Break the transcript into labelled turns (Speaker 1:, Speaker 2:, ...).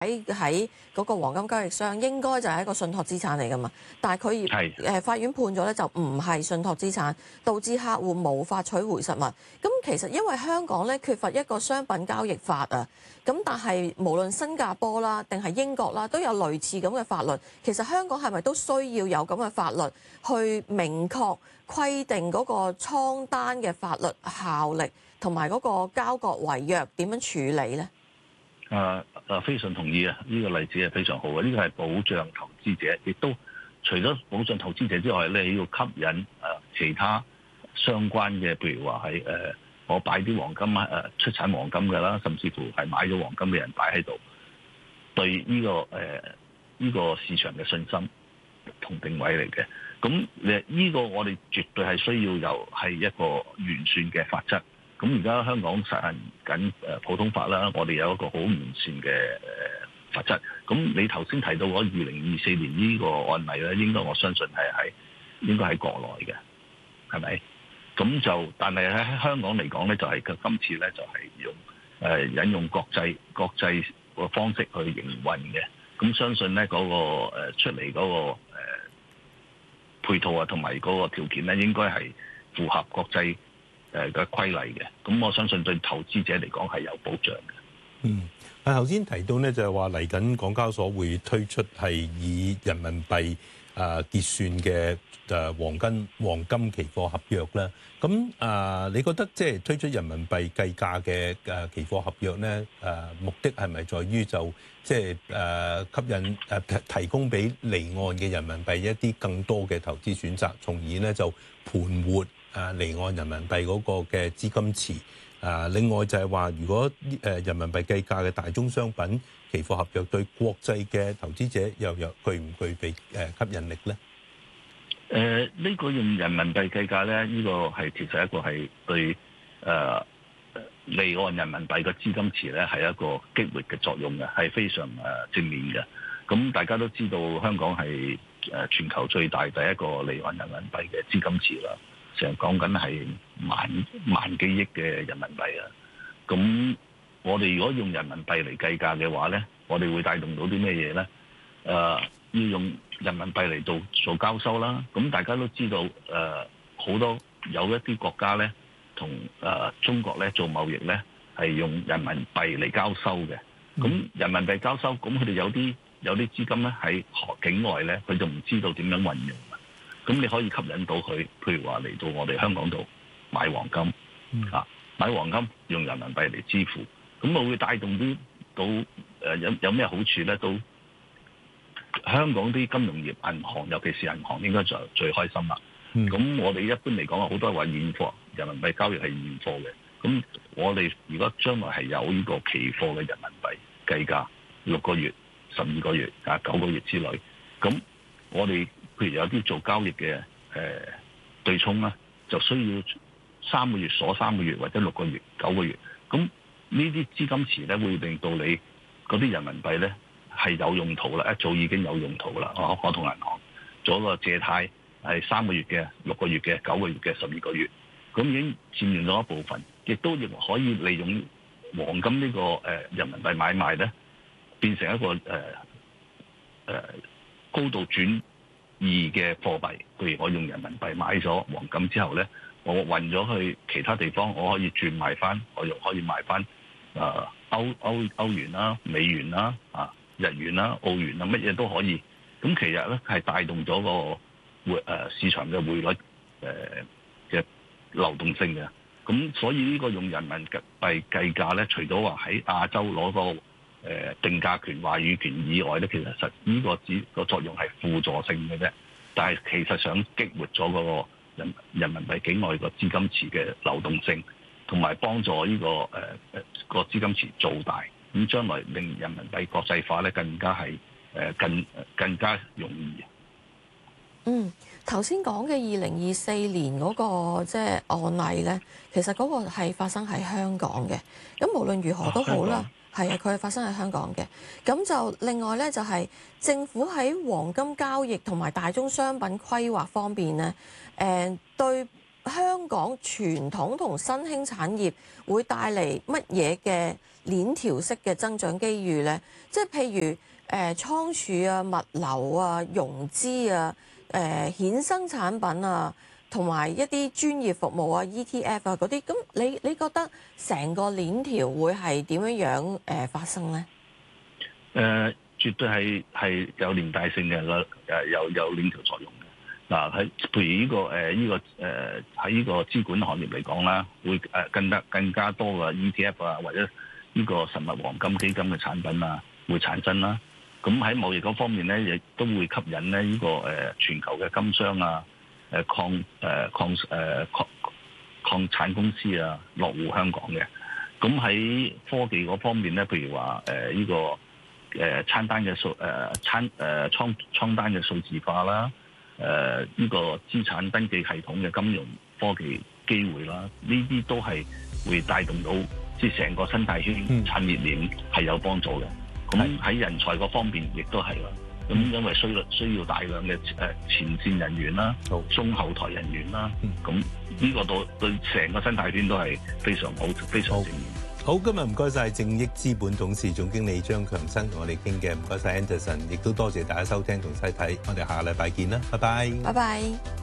Speaker 1: 喺嗰個黃金交易商應該就係一個信託資產嚟㗎嘛，但係佢法院判咗咧就唔係信託資產，導致客戶無法取回實物。咁其實因為香港咧缺乏一個商品交易法啊，咁但係無論新加坡啦定係英國啦都有類似咁嘅法律。其實香港係咪都需要有咁嘅法律去明確規定嗰個倉單嘅法律效力同埋嗰個交割違約點樣處理咧？
Speaker 2: 非常同意啊！呢個例子係非常好嘅，呢個係保障投資者，亦都除咗保障投資者之外咧，要吸引其他相關嘅，譬如話係我擺啲黃金出產黃金嘅啦，甚至乎係買咗黃金嘅人擺喺度，對呢個市場嘅信心同定位嚟嘅。咁呢個我哋絕對係需要有係一個完善嘅法則。咁而家香港實行緊普通法啦，我哋有一個好完善嘅法則。咁你頭先提到嗰2024年呢個案例咧，應該我相信應該喺國內嘅，係咪？咁就但係喺香港嚟講咧，就係今次咧就係用引用國際個方式去營運嘅。咁相信咧嗰個出嚟嗰個配套啊，同埋嗰個條件咧，應該係符合國際嘅規例嘅，咁我相信對投資者嚟講係有保障嘅。
Speaker 3: 頭先提到咧就係話嚟緊港交所會推出係以人民幣結算嘅黃金期貨合約啦。咁你覺得即係推出人民幣計價嘅期貨合約咧，目的係咪在於就即係吸引提供俾離岸嘅人民幣一啲更多嘅投資選擇，從而咧就盤活離岸人民幣嗰個嘅資金池。另外就係話，如果人民幣計價嘅大宗商品期貨合約對國際嘅投資者又具唔具備吸引力咧？
Speaker 2: 呢個用人民幣計價咧，呢個係其實一個係對離岸人民幣嘅資金池咧係一個激活嘅作用嘅，係非常正面嘅。咁大家都知道香港係全球最大第一個離岸人民幣嘅資金池啦。成日講緊係萬幾億嘅人民幣啊！咁我哋如果用人民幣嚟計價嘅話咧，我哋會帶動到啲咩嘢咧？要用人民幣嚟做交收啦。咁大家都知道好多有一啲國家咧，同中國咧做貿易咧係用人民幣嚟交收嘅。咁人民幣交收，咁佢哋有啲資金咧喺境外咧，佢就唔知道點樣運用。咁你可以吸引到佢，譬如話嚟到我哋香港度買黃金，買黃金用人民幣嚟支付，咁我會帶動到有咩好處咧？到香港啲金融業、銀行，尤其是銀行，應該就最開心啦。咁我哋一般嚟講，好多係話現貨，人民幣交易係現貨嘅。咁我哋如果將來係有呢個期貨嘅人民幣計價，6個月、12個月、9個月之類，咁我哋譬如有啲做交易嘅對沖啦，就需要3個月鎖3個月，或者6個月、9個月。咁呢啲資金池咧，會令到你嗰啲人民幣咧係有用途啦，一早已經有用途啦。我同銀行做一個借貸係3個月嘅、6個月嘅、9個月嘅、12個月，咁已經佔用咗一部分，亦都亦可以利用黃金呢個人民幣買賣咧，變成一個高度轉移嘅貨幣。譬如我用人民幣買咗黃金之後咧，我運咗去其他地方，我可以轉賣翻，我又可以賣翻歐元啦、美元啦、日元啦、澳元啦，乜嘢都可以。咁其實咧係帶動咗個市場嘅匯率嘅流動性嘅。咁所以呢個用人民幣計價咧，除咗話喺亞洲攞個定價權、話語權以外咧，其實呢個作用係輔助性嘅啫。但係其實想激活咗嗰個人民幣境外個資金池嘅流動性，同埋幫助呢個資金池做大，咁將來令人民幣國際化咧更加係更加容易。
Speaker 1: 頭先講嘅2024年嗰個即係案例咧，其實嗰個係發生喺香港嘅。咁無論如何都好啦，係啊，佢係發生喺香港嘅。咁就另外咧，就係政府喺黃金交易同埋大宗商品規劃方面咧，對香港傳統同新興產業會帶嚟乜嘢嘅鏈條式嘅增長機遇呢？即係譬如倉儲啊、物流啊、融資啊、衍生產品啊，同埋一啲專業服務啊、ETF 啊嗰啲，咁你覺得成個鏈條會係點樣發生呢？
Speaker 2: 絕對係有連帶性嘅，有鏈條作用嘅。嗱，譬如喺呢個資管行業嚟講啦，會更加多嘅 ETF 啊，或者呢個實物黃金基金嘅產品啊，會產生啦。咁喺貿易嗰方面咧，亦都會吸引咧呢個全球嘅金商啊、礦產公司啊落戶香港嘅。咁喺科技嗰方面咧，譬如話呢個倉單嘅數字化啦。呢個資產登記系統嘅金融科技機會啦，呢啲都係會帶動到即係成個生態圈產業鏈係有幫助嘅。咁喺人才嗰方面亦都係啦。咁因為需要大量嘅前線人員啦、中後台人員啦，咁呢個對成個生態圈都係非常好、非常正面。
Speaker 3: 好，今日唔該晒正益資本董事總經理張強生同我哋傾嘅，唔該晒 Anderson， 亦都多謝大家收聽同細睇，我哋下個禮拜見啦，拜拜。
Speaker 1: 拜拜。